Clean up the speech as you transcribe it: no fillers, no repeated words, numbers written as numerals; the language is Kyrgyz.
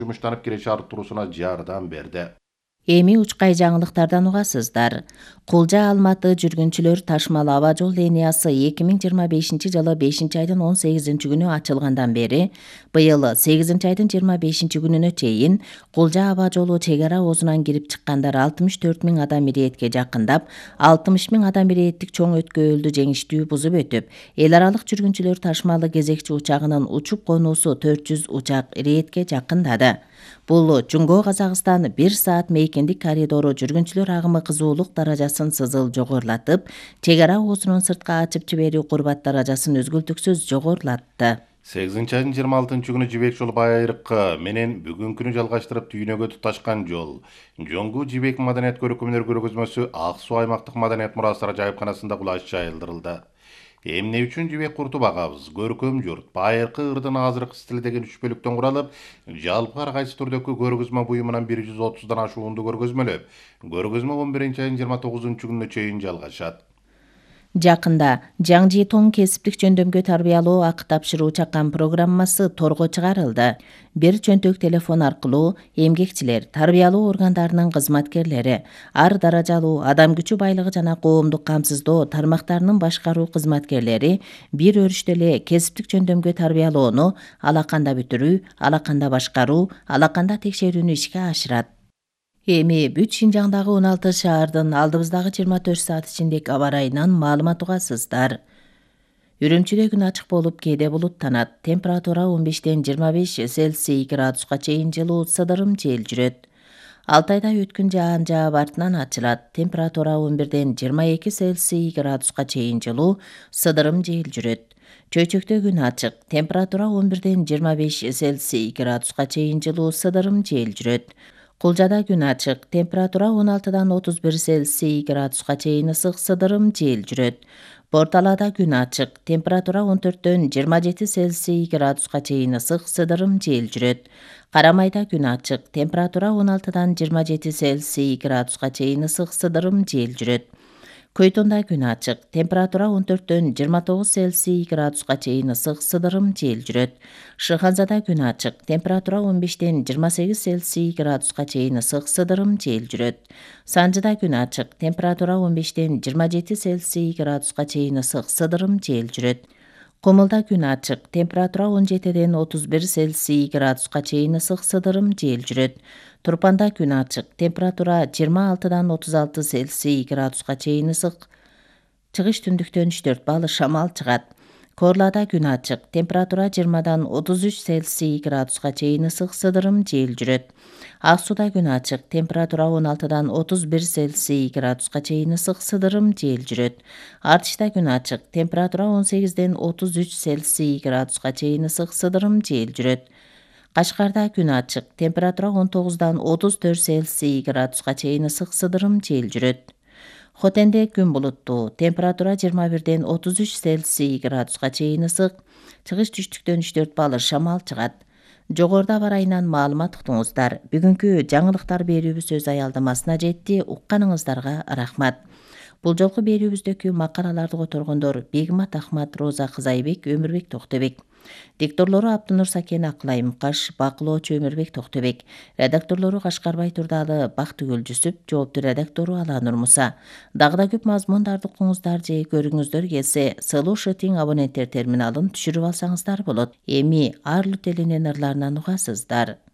жумуштанып киреше арттыруусуна жардам берди. Эми учкай жаңылыктардан угасыздар. Кулжа Алматы жүргүнчүлөр ташмал аба жол линиясы 2025-жылы 5-айдын 18-күнү ачылгандан бери быйыл 8-айдын 25-күнүнө чейин Кулжа аба жолу чек ара озунан кирип чыккандар 64 000 адам иретке жакындап, 60 000 адам иреттик чоң өткөөлдү жеңиштүү бузуп өтүп, эл аралык жүргүнчүлөр ташмалы кезекчи учагынын учуп конуусу 400 учак иретке жакындады. Бул Жуңго Казакстан 1 саат мейкиндик коридору жүргүнчүлөр агымы кызуулук даражасын сызыл жогорулатып, чек ара оозунун сыртка ачып жиберүү курбат даражасын үзгүлтүксүз жогорулатты. 8-айдын 26-күнү Жибек жол Байыркы менен бүгүнкүнү жалгаштырып түйнөгө туташкан жол. Жоңгу Жибек маданият көрүкмөлөр көргөзмөсү Ак суу аймактык маданият мурастары жайыпканасында кулаш жайылдырылды. Эмне үчүн Жибек курту багабыз? Көркөм журт Байыркы ырдын азыркы стилдеген 3 бөлүктөн куралып, жалпы ар кайсы түрдөгү көргөзмө буюмунан 130дан ашуунду көргөзмөлөп, көргөзмө 11-айдын 29-күнүнө чейин жалгашат. Жакында Жаң Жи Тоң кесиптик жөндөмгө тарбиялоо акы тапшыруу чакан программасы торго чыгарылды. Бир чөнтөк телефон аркылуу эмгекчилер, тарбиялоо органдарынын кызматкерлери, ар даражалуу адам күчү байлыгы жана коомдук камсыздоо тармактарынын башкаруу кызматкерлери бир өрүштө эле кесиптик жөндөмгө тарбиялоону алаканда бүтүрүү, алаканда башкаруу, алаканда текшерүүнү ишке ашырат. Эми бүт Шинжаңдагы 16 шаардын алдыбыздагы 24 саат ичиндеги аба ырайынан маалымат угасыздар. Үрүмчүдө күн ачык болуп, кээде булуттанат. Температура 15-тен 25 Цельсий градуска чейин жылуу, сыдырым жел жүрөт. Алтайда өткүн жаан жаап артынан ачылат. Температура 11-ден 22 Цельсий градуска чейин жылуу, сыдырым жел жүрөт. Чөйчөктө күн ачык. Температура 11-ден 25 Цельсий градуска чейин жылуу, сыдырым жел жүрөт. Кулжада күн ачык. Температура 16-дан 31 Цельсий градуска чейин ысык, сыдырым жел жүрөт. Порталада күн ачык. Температура 14-төн 27 Цельсий градуска чейин ысык, сыдырым жел жүрөт. Карамайда күн ачык. Температура 16-дан 27 Цельсий градуска чейин ысык, сыдырым жел жүрөт. Көйтонда күн ачык. Температура 14-төн 29 Цельсий градуска чейин ысык, сыдырым жел жүрөт. Шыханзада күн ачык. Температура 15-тен 28 Цельсий градуска чейин ысык, сыдырым жел жүрөт. Санжыда күн ачык. Температура 15-тен 27 Цельсий градуска чейин ысык, сыдырым жел жүрөт. Комулда күн ачык. Температура 17-ден 31 Цельсий градуска чейин ысык, сыдырым жел жүрөт. Турпанда күн ачык. Температура 26-дан 36 Цельсий градуска чейин ысык. Чыгыш түндүктөн 3-4 балл шамал чыгат. Корлада күн ачык. Температура 20-дан 33 Цельсий градуска чейин ысык, сыдырым жел жүрөт. Ак сууда күн ачык. Температура 16-дан 31 Цельсий градуска чейин ысык, сыдырым жел жүрөт. Артышта күн ачык. Температура 18-ден 33 Цельсий градуска чейин ысык, сыдырым жел жүрөт. Кашкарда күн ачык. Температура 19-дан 34 Цельсий градуска чейин ысык, сыдырым жел жүрөт. Хотенде күн булуттуу. Температура 21-ден 33 Цельсий градуска чейин ысык. Чыгыш түштүктөн 3-4 балл шамал чыгат. Жогоруда аба ырайынан маалымат уктуңуздар. Бүгүнкү жаңылыктар берүүбүз өз аялдамасына жетти. Укканыңыздарга рахмат. Бул жолку берүүбүздөгү макалаларды которгондор Бегмат Ахмат, Роза Кызайбек, Өмүрбек Токтобек. Дикторлору Абдынур Сакен, Акылай Мукаш, бакылоочу Өмүрбек Токтобек. Редакторлору Кашкарбай Турдалы, Бактыгүл Жүсүп, жоопту редактору Аланур Муса. Дагы да көп мазмундарды укуңуздар же көрүңүздөр келсе, Слушатин абоненттер терминалын түшүрүп алсаңыздар болот. Эми Арлут элинин ырларынан угасыздар.